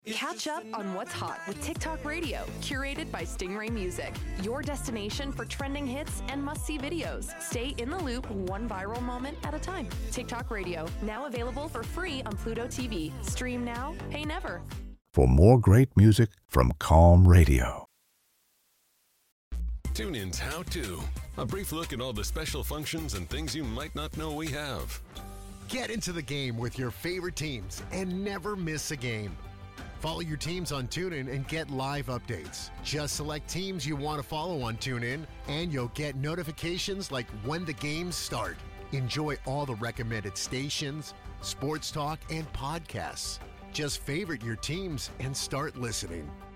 Catch up on what's hot with TikTok Radio, curated by Stingray Music. Your destination for trending hits and must-see videos. Stay in the loop one viral moment at a time. TikTok Radio, now available for free on Pluto TV. Stream now, pay never. For more great music from Calm Radio. TuneIn's How To. A brief look at all the special functions and things you might not know we have. Get into the game with your favorite teams and never miss a game. Follow your teams on TuneIn and get live updates. Just select teams you want to follow on TuneIn, and you'll get notifications like when the games start. Enjoy all the recommended stations, sports talk, and podcasts. Just favorite your teams and start listening.